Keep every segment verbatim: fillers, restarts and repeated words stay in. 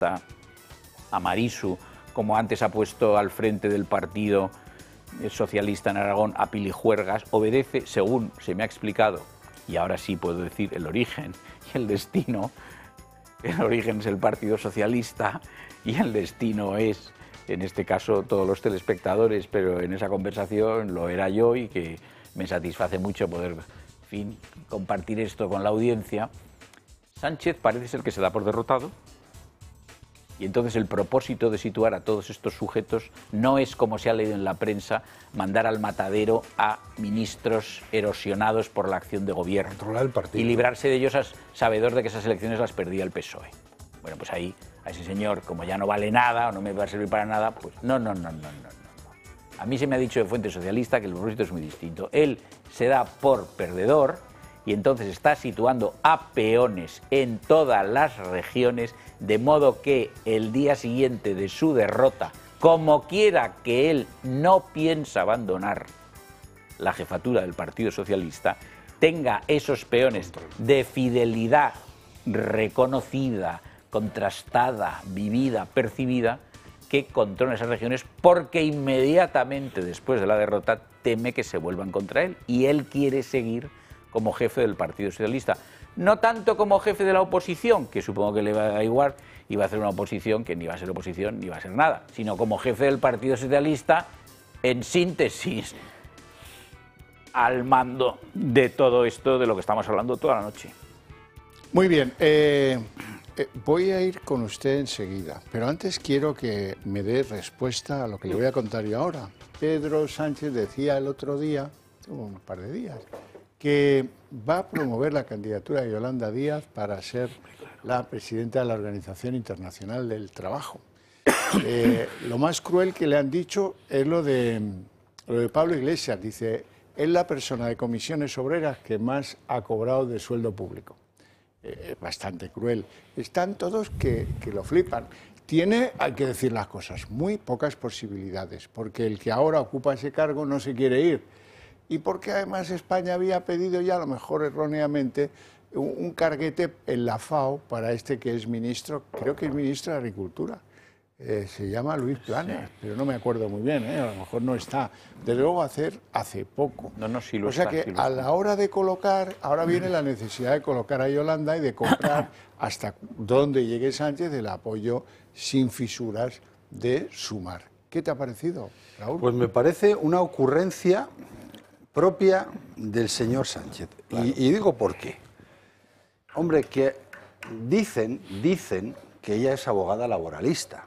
a Marisu, como antes ha puesto al frente del Partido Socialista en Aragón a Pilijuergas, obedece, según se me ha explicado, y ahora sí puedo decir el origen y el destino. El origen es el Partido Socialista y el destino es, en este caso, todos los telespectadores, pero en esa conversación lo era yo y que me satisface mucho poder, en fin, compartir esto con la audiencia. Sánchez parece ser que se da por derrotado y entonces el propósito de situar a todos estos sujetos no es, como se ha leído en la prensa, mandar al matadero a ministros erosionados por la acción de gobierno Controlar el partido. Y librarse de ellos, sabedor de que esas elecciones las perdía el P S O E. Bueno, pues ahí, a ese señor, como ya no vale nada o no me va a servir para nada, pues no, no, no, no, no, no. A mí se me ha dicho de fuente socialista que el propósito es muy distinto. Él se da por perdedor y entonces está situando a peones en todas las regiones, de modo que el día siguiente de su derrota, como quiera que él no piensa abandonar la jefatura del Partido Socialista, tenga esos peones de fidelidad reconocida, contrastada, vivida, percibida, que controlan esas regiones, porque inmediatamente después de la derrota teme que se vuelvan contra él y él quiere seguir como jefe del Partido Socialista. No tanto como jefe de la oposición, que supongo que le va a dar igual, y va a hacer una oposición que ni va a ser oposición ni va a ser nada, sino como jefe del Partido Socialista, en síntesis, al mando de todo esto de lo que estamos hablando toda la noche. Muy bien, eh, eh, voy a ir con usted enseguida, pero antes quiero que me dé respuesta a lo que le voy a contar yo ahora. Pedro Sánchez decía el otro día, un par de días, que va a promover la candidatura de Yolanda Díaz para ser la presidenta de la Organización Internacional del Trabajo. Eh, lo más cruel que le han dicho es lo de, lo de Pablo Iglesias. Dice, es la persona de comisiones obreras que más ha cobrado de sueldo público. Eh, bastante cruel. Están todos que, que lo flipan. Tiene, hay que decir las cosas, muy pocas posibilidades, porque el que ahora ocupa ese cargo no se quiere ir. Y porque además España había pedido ya, a lo mejor erróneamente, un, un carguete en la FAO para este que es ministro, creo que es ministro de Agricultura. Eh, se llama Luis Planas, sí, pero no me acuerdo muy bien, ¿eh? A lo mejor no está. Desde luego hacer hace poco. No, no, sí lo o sea está, que sí lo a está. la hora de colocar, ahora viene la necesidad de colocar a Yolanda y de comprar hasta donde llegue Sánchez el apoyo sin fisuras de Sumar. ¿Qué te ha parecido, Raúl? Pues me parece una ocurrencia propia del señor Sánchez. Claro. Y, y digo por qué. Hombre, que dicen, dicen que ella es abogada laboralista.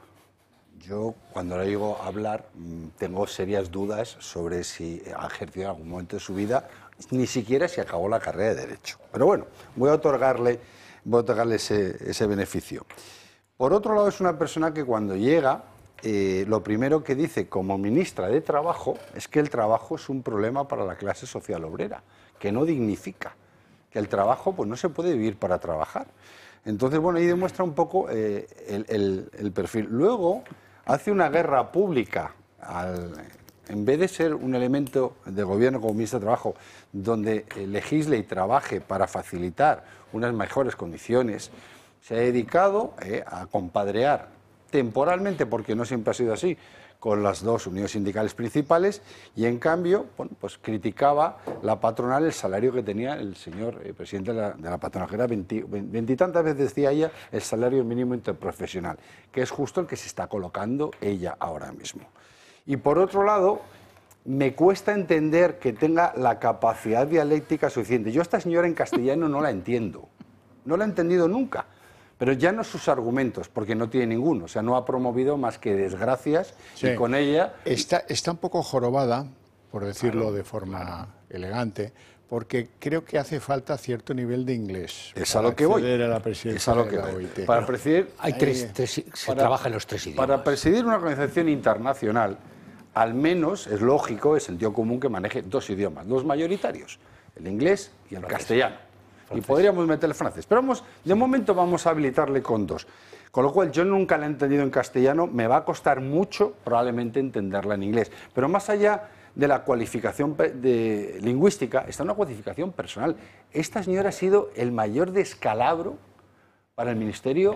Yo, cuando le oigo hablar, tengo serias dudas sobre si ha ejercido en algún momento de su vida, ni siquiera si acabó la carrera de Derecho. Pero bueno, voy a otorgarle, voy a otorgarle ese, ese beneficio. Por otro lado, es una persona que cuando llega, eh, lo primero que dice como ministra de Trabajo es que el trabajo es un problema para la clase social obrera, que no dignifica, que el trabajo pues no se puede vivir para trabajar. Entonces, bueno, ahí demuestra un poco eh, el, el, el perfil. Luego, hace una guerra pública, al, en vez de ser un elemento de gobierno como ministro de Trabajo, donde eh, legisle y trabaje para facilitar unas mejores condiciones, se ha dedicado eh, a compadrear temporalmente, porque no siempre ha sido así, con las dos uniones sindicales principales, y en cambio, bueno, pues criticaba la patronal el salario que tenía el señor eh, presidente de la, de la patronal, que era veintitantas veces, decía ella, el salario mínimo interprofesional, que es justo el que se está colocando ella ahora mismo. Y por otro lado, me cuesta entender que tenga la capacidad dialéctica suficiente. Yo a esta señora en castellano no la entiendo, no la he entendido nunca. Pero ya no sus argumentos, porque no tiene ninguno, o sea, no ha promovido más que desgracias, sí, y con ella... Está, está un poco jorobada, por decirlo claro, de forma claro. elegante, porque creo que hace falta cierto nivel de inglés. Es a lo que voy. A la es a lo que voy. Para presidir... Hay tres, tres, se para, trabaja en los tres idiomas. Para presidir una organización internacional, al menos es lógico, es sentido común que maneje dos idiomas, dos mayoritarios, el inglés y el francés. castellano. Francés. Y podríamos meterle francés, pero vamos, de momento vamos a habilitarle con dos. Con lo cual, yo nunca la he entendido en castellano, me va a costar mucho probablemente entenderla en inglés. Pero más allá de la cualificación de lingüística, está una cualificación personal. Esta señora ha sido el mayor descalabro para el Ministerio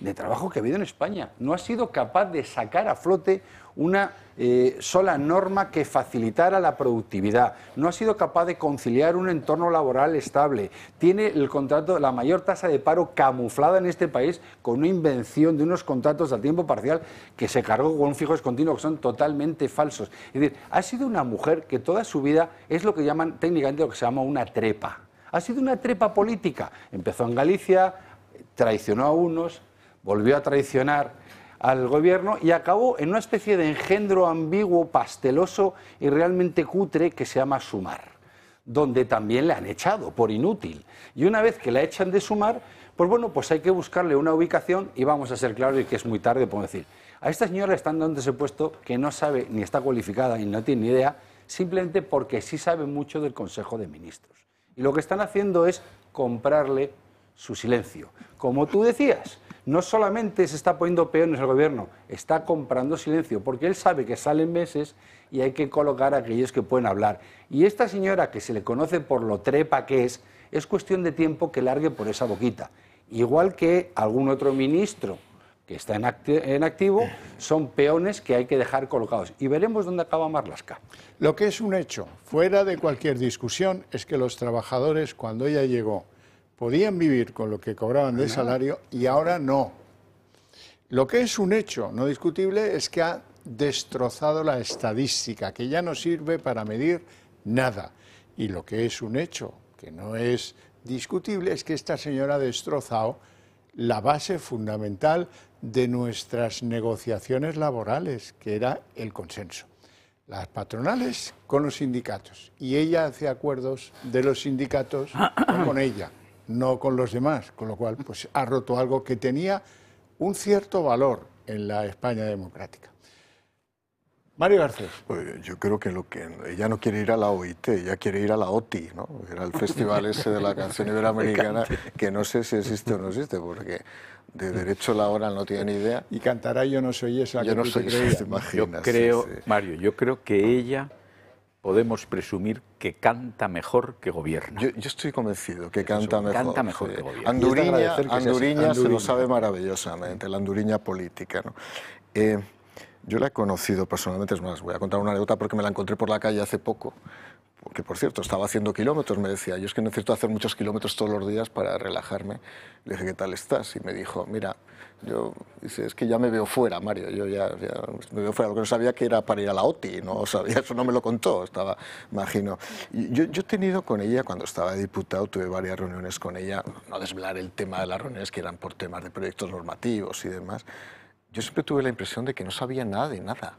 de trabajo que ha habido en España. No ha sido capaz de sacar a flote una eh, sola norma que facilitara la productividad. No ha sido capaz de conciliar un entorno laboral estable. Tiene el contrato, la mayor tasa de paro camuflada en este país con una invención de unos contratos a tiempo parcial que se cargó con un fijo discontinuo que son totalmente falsos. Es decir, ha sido una mujer que toda su vida es lo que llaman técnicamente lo que se llama una trepa. Ha sido una trepa política. Empezó en Galicia, traicionó a unos, volvió a traicionar al gobierno y acabó en una especie de engendro ambiguo, pasteloso y realmente cutre que se llama Sumar, donde también le han echado por inútil. Y una vez que la echan de Sumar, pues bueno, pues hay que buscarle una ubicación y vamos a ser claros y que es muy tarde, podemos decir. A esta señora le están dando ese puesto que no sabe ni está cualificada ni no tiene ni idea, simplemente porque sí sabe mucho del Consejo de Ministros. Y lo que están haciendo es comprarle su silencio. Como tú decías, no solamente se está poniendo peones el gobierno, está comprando silencio, porque él sabe que salen meses y hay que colocar a aquellos que pueden hablar. Y esta señora, que se le conoce por lo trepa que es, es cuestión de tiempo que largue por esa boquita. Igual que algún otro ministro que está en, acti en activo, son peones que hay que dejar colocados. Y veremos dónde acaba Marlaska. Lo que es un hecho, fuera de cualquier discusión, es que los trabajadores, cuando ella llegó, podían vivir con lo que cobraban de salario y ahora no. Lo que es un hecho no discutible es que ha destrozado la estadística, que ya no sirve para medir nada. Y lo que es un hecho que no es discutible es que esta señora ha destrozado la base fundamental de nuestras negociaciones laborales, que era el consenso. Las patronales con los sindicatos, y ella hace acuerdos de los sindicatos con ella, no con los demás, con lo cual pues, ha roto algo que tenía un cierto valor en la España democrática. Mario Garcés. Pues yo creo que lo que ella no quiere ir a la O I T, ella quiere ir a la O T I, ¿no? Era el festival ese de la canción iberoamericana, que no sé si existe o no existe, porque de derecho laboral no tiene ni idea. Y cantará Yo no soy esa. Yo que no tú soy te esa, te imaginas. Yo creo, sí, sí. Mario, yo creo que ella podemos presumir que canta mejor que gobierna. Yo, yo estoy convencido que canta mejor. Canta mejor sí. que gobierna. Anduriña, Anduriña, Anduriña se lo sabe maravillosamente, la Anduriña política, ¿no? Eh, Yo la he conocido personalmente, es más, voy a contar una anécdota porque me la encontré por la calle hace poco, porque por cierto, estaba haciendo kilómetros, me decía, yo es que necesito hacer muchos kilómetros todos los días para relajarme. Le dije, ¿qué tal estás? Y me dijo, mira, yo, dice, es que ya me veo fuera, Mario, yo ya, ya me veo fuera, lo que no sabía que era para ir a la O T I, no sabía, eso no me lo contó, estaba, imagino. Y yo, yo he tenido con ella, cuando estaba diputado, tuve varias reuniones con ella, no desvelar el tema de las reuniones que eran por temas de proyectos normativos y demás. Yo siempre tuve la impresión de que no sabía nada de nada,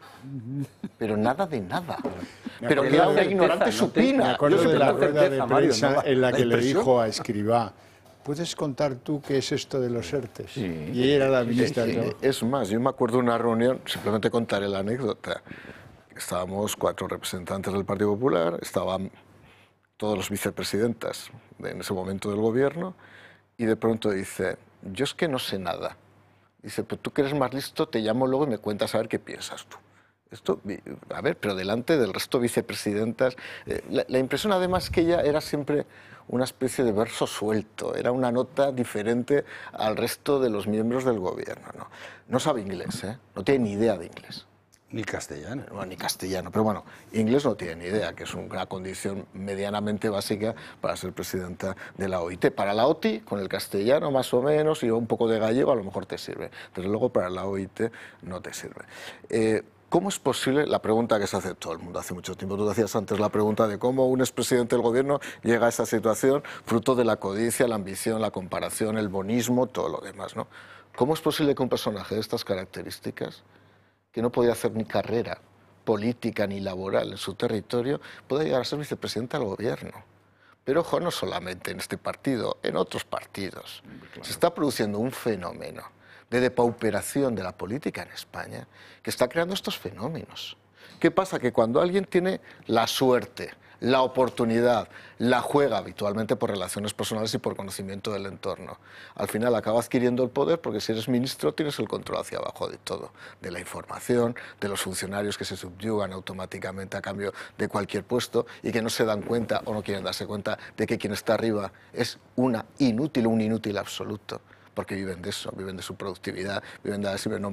pero nada de nada, pero que era una ignorante supina. Me acuerdo Yo de la tengo rueda certeza, de Mario, prensa ¿no? en la La que le impresión. dijo a Escrivá, ¿puedes contar tú qué es esto de los ERTES? Sí. Y ella era la ministra de Eh, Trabajo. Es más, yo me acuerdo de una reunión, simplemente contaré la anécdota. Estábamos cuatro representantes del Partido Popular, estaban todos los vicepresidentas de, en ese momento del gobierno, y de pronto dice, yo es que no sé nada. Dice, pero tú que eres más listo, te llamo luego y me cuentas a ver qué piensas tú. Esto, a ver, pero delante del resto de vicepresidentas, eh, la, la impresión además que ella era siempre una especie de verso suelto, era una nota diferente al resto de los miembros del gobierno. No, no sabe inglés, ¿eh? No tiene ni idea de inglés. Ni castellano. No, ni castellano, pero bueno, inglés no tiene ni idea, que es una condición medianamente básica para ser presidenta de la O I T. Para la O T I, con el castellano más o menos y un poco de gallego, a lo mejor te sirve. Desde luego para la O I T no te sirve. Eh, ¿Cómo es posible? La pregunta que se hace todo el mundo hace mucho tiempo. Tú decías antes la pregunta de cómo un expresidente del gobierno llega a esa situación fruto de la codicia, la ambición, la comparación, el bonismo, todo lo demás, ¿no? ¿Cómo es posible que un personaje de estas características, que no podía hacer ni carrera política ni laboral en su territorio, pueda llegar a ser vicepresidente del gobierno? Pero ojo, no solamente en este partido, en otros partidos. Claro. Se está produciendo un fenómeno de depauperación de la política en España que está creando estos fenómenos. ¿Qué pasa? Que cuando alguien tiene la suerte, la oportunidad, la juega habitualmente por relaciones personales y por conocimiento del entorno, al final acaba adquiriendo el poder porque si eres ministro tienes el control hacia abajo de todo, de la información, de los funcionarios que se subyugan automáticamente a cambio de cualquier puesto y que no se dan cuenta o no quieren darse cuenta de que quien está arriba es una inútil, un inútil absoluto. porque viven de eso, viven de su productividad, viven de la